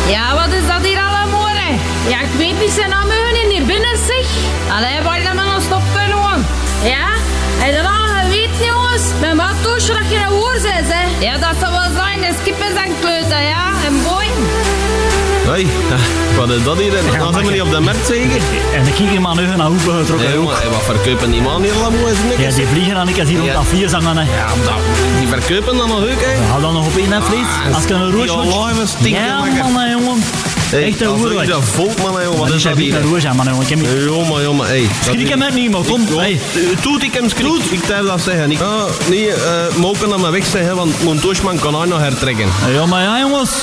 Ja, wat is dat hier allemaal, hè? Ja, ik weet niet zijn naam in hier binnen, zeg. Allee, waar dan maar nog stoppen, jongen. Ja? Heb je dat al geweten, jongens? Mijn wat toosje dat je een woord bent, hè? Ja, dat zal wel zijn. De skippen zijn kleuten, ja? En boy. Hoi, wat is dat hier? Dan zijn we niet op de markt, zeker? En ik kijk maar nu naar hoeven getrokken. Nee, maar wat verkopen die man hier allemaal? Ja, die vliegen dan ik hier rond dat 4 zangen. Ja, die verkopen dan nog ook, hè? Ga dan nog op één, hè, Fries? Als ik een roos moet. Ja, man, jongen. Echt een hoer, hè? Dat volk, man, jongen. Wat is dat hier? Een roos, man, jongen. Jongen, hé. Schrik hem net niet, maar kom. Toet ik hem schrik. Ik durf dat zeggen. Nee, mogen dat maar weg zeggen, want mijn toosman kan hij nog hertrekken. Ja, maar ja, jongens.